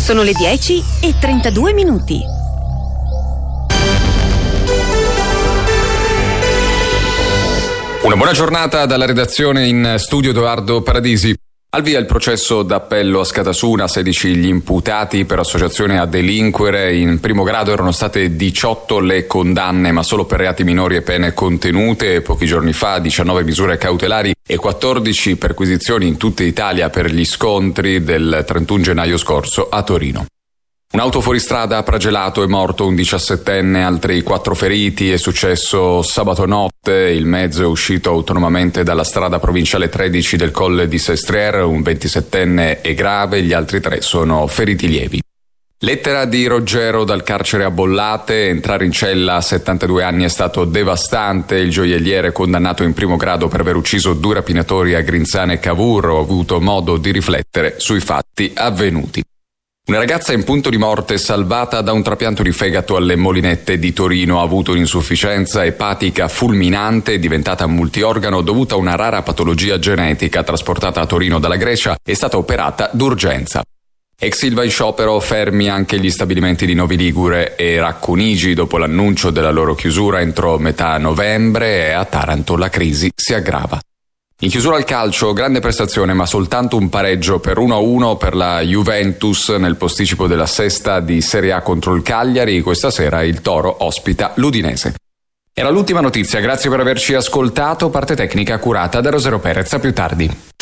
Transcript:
Sono le 10:32. Una buona giornata dalla redazione, in studio Edoardo Paradisi. Al via il processo d'appello a Scatasuna, 16 gli imputati per associazione a delinquere. In primo grado erano state 18 le condanne, ma solo per reati minori e pene contenute. Pochi giorni fa 19 misure cautelari e 14 perquisizioni in tutta Italia per gli scontri del 31 gennaio scorso a Torino. Un'auto fuoristrada a Pragelato, è morto un 17enne, altri 4 feriti. È successo sabato notte, il mezzo è uscito autonomamente dalla strada provinciale 13 del Colle di Sestriere, un 27enne è grave, gli altri 3 sono feriti lievi. Lettera di Roggero dal carcere a Bollate, entrare in cella a 72 anni è stato devastante, il gioielliere condannato in primo grado per aver ucciso 2 rapinatori a Grinzane e Cavour. Ho avuto modo di riflettere sui fatti avvenuti. Una ragazza in punto di morte salvata da un trapianto di fegato alle Molinette di Torino. Ha avuto un'insufficienza epatica fulminante, è diventata multiorgano dovuta a una rara patologia genetica. Trasportata a Torino dalla Grecia, è stata operata d'urgenza. Ex Ilva in sciopero, fermi anche gli stabilimenti di Novi Ligure e Racconigi dopo l'annuncio della loro chiusura entro metà novembre, e a Taranto la crisi si aggrava. In chiusura al calcio, grande prestazione ma soltanto un pareggio per 1-1 per la Juventus nel posticipo della sesta di Serie A contro il Cagliari. Questa sera il Toro ospita l'Udinese. Era l'ultima notizia, grazie per averci ascoltato. Parte tecnica curata da Rosero Perez, a più tardi.